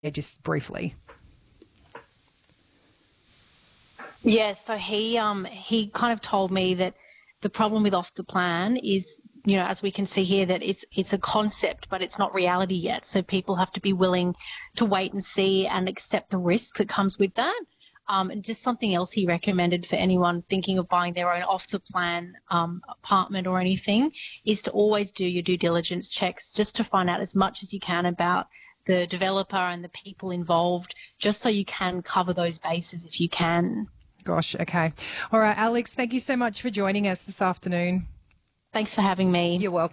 just briefly. Yeah, so he kind of told me that the problem with off the plan is, you know, as we can see here, that it's a concept, but it's not reality yet. So people have to be willing to wait and see and accept the risk that comes with that. And just something else he recommended for anyone thinking of buying their own off the plan apartment or anything is to always do your due diligence checks, just to find out as much as you can about the developer and the people involved, just so you can cover those bases if you can. Gosh, okay. All right, Alex, thank you so much for joining us this afternoon. Thanks for having me. You're welcome.